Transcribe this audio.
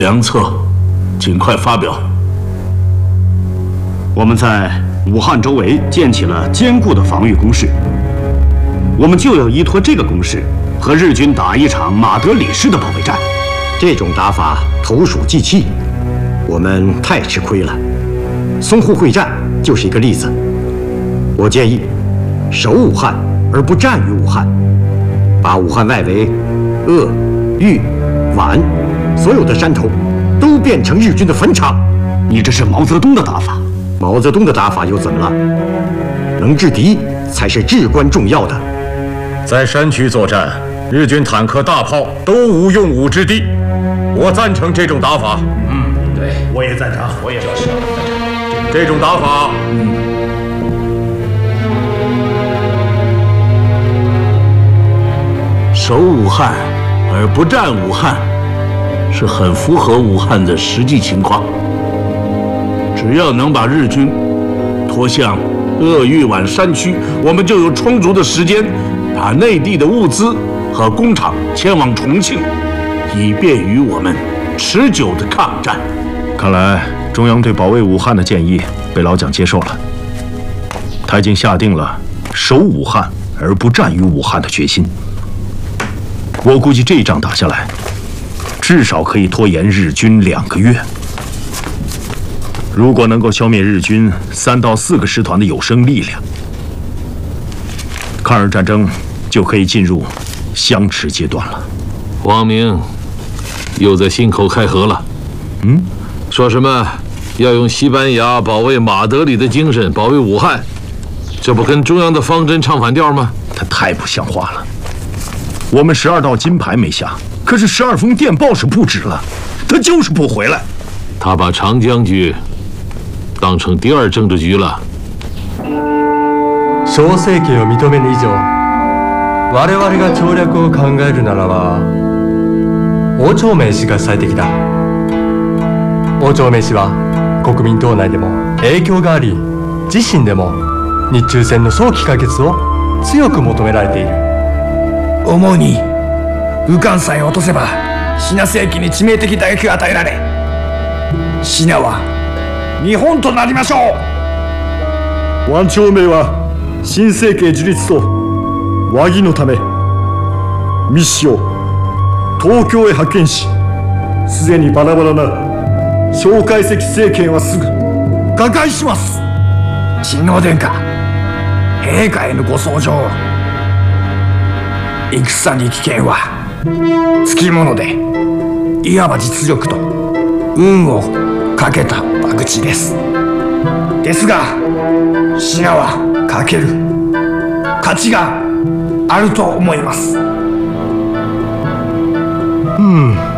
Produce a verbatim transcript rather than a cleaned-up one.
良策，尽快发表。 我们在武汉周围建起了坚固的防御工事，我们就要依托这个工事和日军打一场马德里式的保卫战。 这种打法投鼠忌器，我们太吃亏了。淞沪会战就是一个例子。我建议守武汉而不战于武汉，把武汉外围鄂、豫、皖所有的山头都变成日军的坟场。 你这是毛泽东的打法。 毛泽东的打法又怎么了？能制敌才是至关重要的。 在山区作战，日军坦克、大炮都无用武之地。我赞成这种打法。 嗯，对，我也赞成，我也表示这种打法。 嗯。守武汉而不战武汉，是很符合武汉的实际情况。只要能把日军拖向鄂豫皖山区，我们就有充足的时间把内地的物资和工厂迁往重庆，以便于我们持久的抗战。 看来中央对保卫武汉的建议被老蒋接受了，他已经下定了守武汉而不战于武汉的决心。我估计这一仗打下来，至少可以拖延日军两个月。如果能够消灭日军三到四个师团的有生力量，抗日战争就可以进入相持阶段了。 王明又在信口开河了。 嗯， 说什么要用西班牙保卫马德里的精神保卫武汉，这不跟中央的方针唱反调吗？ 他太不像话了。我们十二道金牌没下，可是十二封电报是布置了，他就是不回来。 他把长江局当成第二政治局了。 小政権を認めぬ以上、我々が調略を考えるならば、汪兆銘氏が最適だ。汪兆銘氏は国民党内でも影響があり、自身でも日中戦の早期解決を強く求められている。 思うに、武漢さえ落とせばシナ政権に致命的打撃が与えられ、シナは日本となりましょう。 汪兆銘は新政権樹立と和議のため密使を東京へ派遣し、すでにバラバラな蒋介石政権はすぐ瓦解します。 親王殿下、陛下へのご奏上、戦に危険はつきもので、いわば実力と運をかけた博打です。ですがシナはかける価値があると思います。 うん